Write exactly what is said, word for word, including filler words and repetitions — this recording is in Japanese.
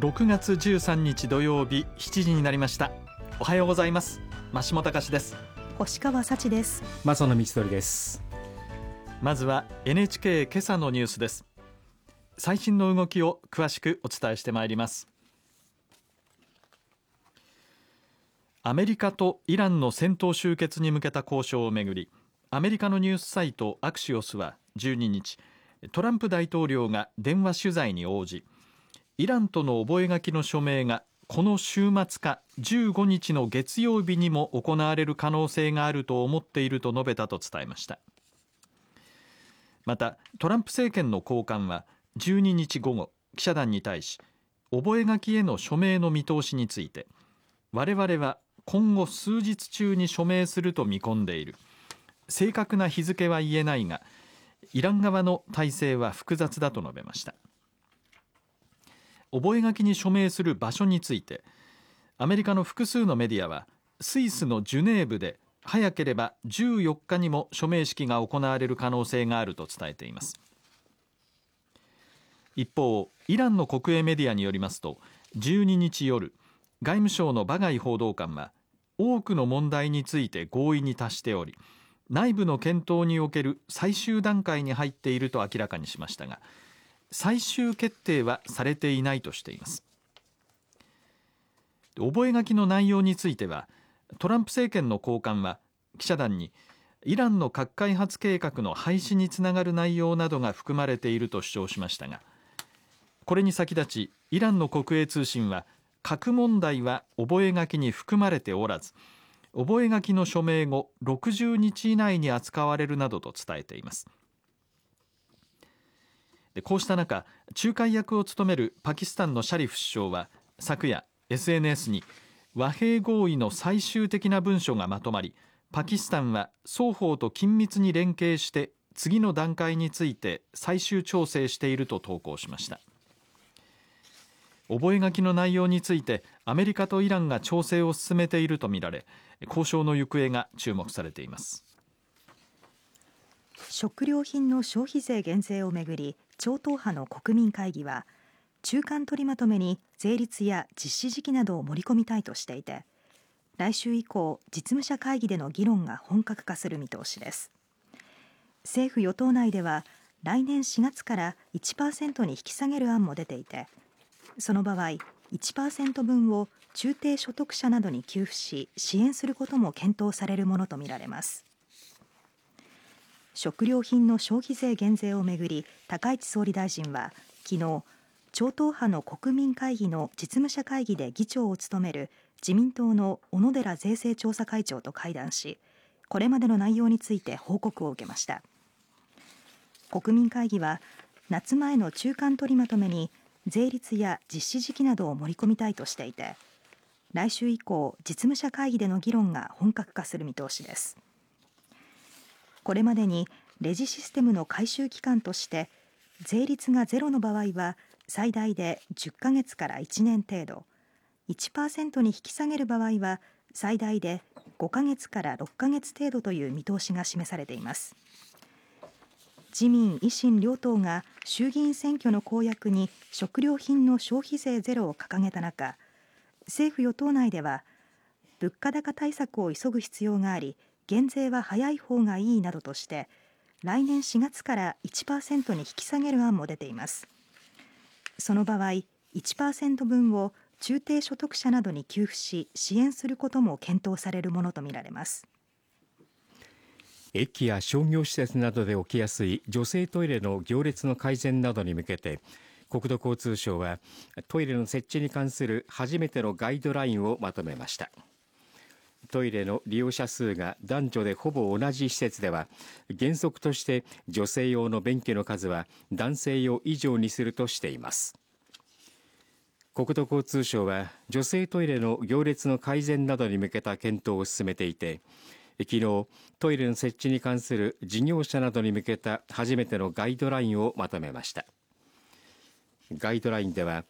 ろくがつじゅうさんにち土曜日しちじになりました。おはようございます。増下隆です。 星川幸です。 正野光則です。 まずは エヌエイチケー 今朝のニュースです。最新の動きを詳しくお伝えしてまいります。アメリカとイランの戦闘終結に向けた交渉をめぐり、アメリカのニュースサイトアクシオスはじゅうににち、トランプ大統領が電話取材に応じ、イランとの覚書の署名がこの週末かじゅうごにちの月曜日にも行われる可能性があると思っていると述べたと伝えました。またトランプ政権の高官はじゅうににち午後、記者団に対し、覚書への署名の見通しについて、我々は今後数日中に署名すると見込んでいる。正確な日付は言えないが、イラン側の体制は複雑だと述べました。覚書に署名する場所について、アメリカの複数のメディアはスイスのジュネーブで早ければじゅうよっかにも署名式が行われる可能性があると伝えています。一方、イランの国営メディアによりますと、じゅうににち夜、外務省のバガイ報道官は、多くの問題について合意に達しており、内部の検討における最終段階に入っていると明らかにしましたが、最終決定はされていないとしています。覚書の内容については、トランプ政権の高官は記者団に、イランの核開発計画の廃止につながる内容などが含まれていると主張しましたが、これに先立ちイランの国営通信は、核問題は覚書に含まれておらず、覚書の署名後ろくじゅうにち以内に扱われるなどと伝えています。でこうした中、仲介役を務めるパキスタンのシャリフ首相は昨夜 エスエヌエス に、和平合意の最終的な文書がまとまり、パキスタンは双方と緊密に連携して次の段階について最終調整していると投稿しました。覚書の内容についてアメリカとイランが調整を進めているとみられ、交渉の行方が注目されています。 食料品の消費税減税をめぐり、超党派の国民会議は中間取りまとめに税率や実施時期などを盛り込みたいとしていて、来週以降実務者会議での議論が本格化する見通しです。政府与党内では来年しがつから いちパーセント に引き下げる案も出ていて、その場合 いちパーセント 分を中低所得者などに給付し支援することも検討されるものとみられます。食料品の消費税減税をめぐり、高市総理大臣は昨日、超党派の国民会議の実務者会議で議長を務める自民党の小野寺税制調査会長と会談し、これまでの内容について報告を受けました。国民会議は夏前の中間取りまとめに税率や実施時期などを盛り込みたいとしていて、来週以降実務者会議での議論が本格化する見通しです。これまでにレジシステムの改修期間として、税率がゼロの場合は最大でじゅっかげつからいちねん程度、いちパーセント に引き下げる場合は最大でごかげつからろっかげつ程度という見通しが示されています。自民・維新両党が衆議院選挙の公約に食料品の消費税ゼロを掲げた中、政府与党内では物価高対策を急ぐ必要があり、減税は早い方がいいなどとして、来年しがつから いちパーセント に引き下げる案も出ています。その場合 いちパーセント 分を中低所得者などに給付し支援することも検討されるものとみられます。 駅や商業施設などで起きやすい女性トイレの行列の改善などに向けて、国土交通省はトイレの設置に関する初めてのガイドラインをまとめました。トイレの利用者数が男女でほぼ同じ施設では、原則として女性用の便器の数は男性用以上にするとしています。国土交通省は女性トイレの行列の改善などに向けた検討を進めていて、昨日トイレの設置に関する事業者などに向けた初めてのガイドラインをまとめました。ガイドラインでは、